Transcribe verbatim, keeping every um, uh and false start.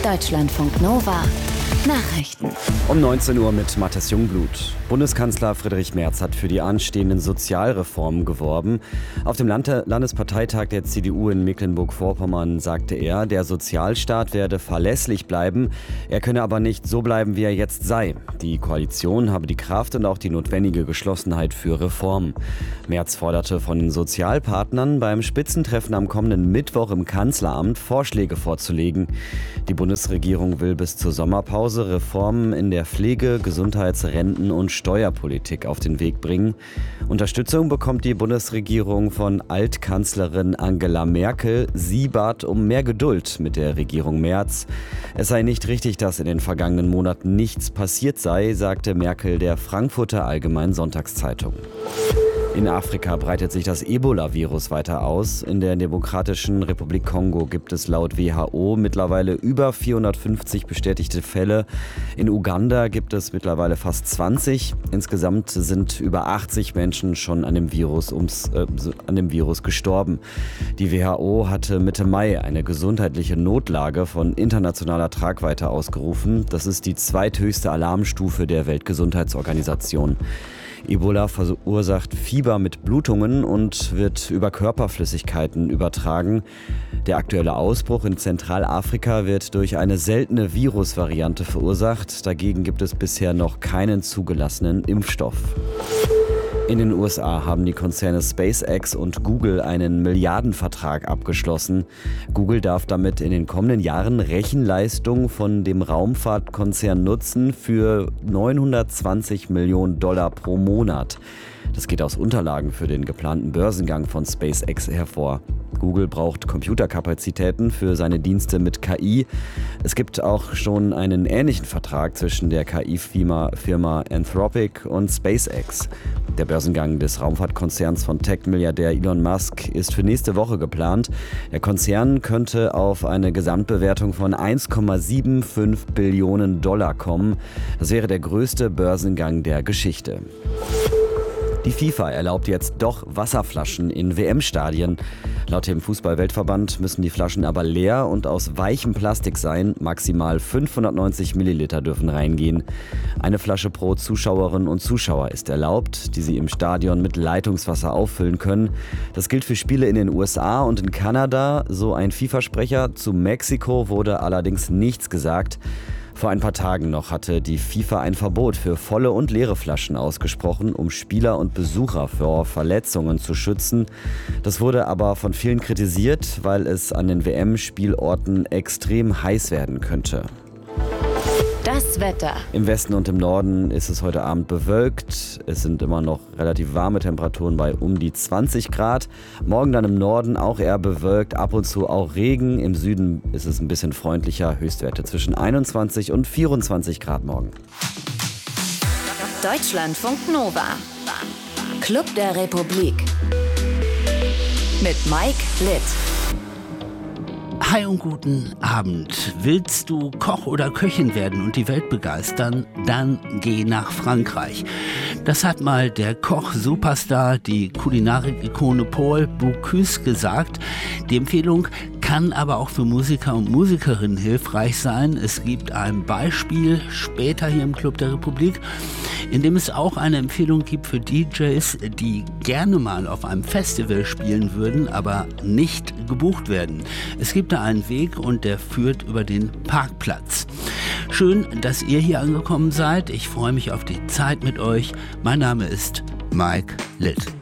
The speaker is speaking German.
Deutschlandfunk Nova Nachrichten. Um neunzehn Uhr mit Matthias Jungblut. Bundeskanzler Friedrich Merz hat für die anstehenden Sozialreformen geworben. Auf dem Lande- Landesparteitag der C D U in Mecklenburg-Vorpommern sagte er, der Sozialstaat werde verlässlich bleiben. Er könne aber nicht so bleiben, wie er jetzt sei. Die Koalition habe die Kraft und auch die notwendige Geschlossenheit für Reformen. Merz forderte von den Sozialpartnern beim Spitzentreffen am kommenden Mittwoch im Kanzleramt Vorschläge vorzulegen. Die Bundesregierung will bis zur Sommerpause Reformen in der Pflege-, Gesundheits-, Renten- und Steuerpolitik auf den Weg bringen. Unterstützung bekommt die Bundesregierung von Altkanzlerin Angela Merkel. Sie bat um mehr Geduld mit der Regierung Merz. Es sei nicht richtig, dass in den vergangenen Monaten nichts passiert sei, sagte Merkel der Frankfurter Allgemeinen Sonntagszeitung. In Afrika breitet sich das Ebola-Virus weiter aus. In der Demokratischen Republik Kongo gibt es laut W H O mittlerweile über vierhundertfünfzig bestätigte Fälle. In Uganda gibt es mittlerweile fast zwanzig. Insgesamt sind über achtzig Menschen schon an dem Virus, ums, äh, an dem Virus gestorben. Die W H O hatte Mitte Mai eine gesundheitliche Notlage von internationaler Tragweite ausgerufen. Das ist die zweithöchste Alarmstufe der Weltgesundheitsorganisation. Ebola verursacht Fieber mit Blutungen und wird über Körperflüssigkeiten übertragen. Der aktuelle Ausbruch in Zentralafrika wird durch eine seltene Virusvariante verursacht. Dagegen gibt es bisher noch keinen zugelassenen Impfstoff. In den U S A haben die Konzerne SpaceX und Google einen Milliardenvertrag abgeschlossen. Google darf damit in den kommenden Jahren Rechenleistung von dem Raumfahrtkonzern nutzen für neunhundertzwanzig Millionen Dollar pro Monat. Das geht aus Unterlagen für den geplanten Börsengang von SpaceX hervor. Google braucht Computerkapazitäten für seine Dienste mit K I. Es gibt auch schon einen ähnlichen Vertrag zwischen der K I-Firma Firma Anthropic und SpaceX. Der Börsengang des Raumfahrtkonzerns von Tech-Milliardär Elon Musk ist für nächste Woche geplant. Der Konzern könnte auf eine Gesamtbewertung von eins Komma fünfundsiebzig Billionen Dollar kommen. Das wäre der größte Börsengang der Geschichte. Die FIFA erlaubt jetzt doch Wasserflaschen in W M-Stadien. Laut dem Fußball-Weltverband müssen die Flaschen aber leer und aus weichem Plastik sein. Maximal fünfhundertneunzig Milliliter dürfen reingehen. Eine Flasche pro Zuschauerin und Zuschauer ist erlaubt, die sie im Stadion mit Leitungswasser auffüllen können. Das gilt für Spiele in den U S A und in Kanada, so ein FIFA-Sprecher. Zu Mexiko wurde allerdings nichts gesagt. Vor ein paar Tagen noch hatte die FIFA ein Verbot für volle und leere Flaschen ausgesprochen, um Spieler und Besucher vor Verletzungen zu schützen. Das wurde aber von vielen kritisiert, weil es an den W M-Spielorten extrem heiß werden könnte. Das Wetter. Im Westen und im Norden ist es heute Abend bewölkt. Es sind immer noch relativ warme Temperaturen bei um die zwanzig Grad. Morgen dann im Norden auch eher bewölkt, ab und zu auch Regen. Im Süden ist es ein bisschen freundlicher. Höchstwerte zwischen einundzwanzig und vierundzwanzig Grad morgen. Deutschlandfunk Nova. Club der Republik. Mit Mike Litt. Hi und guten Abend. Willst du Koch oder Köchin werden und die Welt begeistern? Dann geh nach Frankreich. Das hat mal der Koch-Superstar, die Kulinarik-Ikone Paul Bocuse gesagt. Die Empfehlung kann aber auch für Musiker und Musikerinnen hilfreich sein. Es gibt ein Beispiel später hier im Club der Republik, in dem es auch eine Empfehlung gibt für D Js, die gerne mal auf einem Festival spielen würden, aber nicht gebucht werden. Es gibt da einen Weg und der führt über den Parkplatz. Schön, dass ihr hier angekommen seid. Ich freue mich auf die Zeit mit euch. Mein Name ist Mike Litt.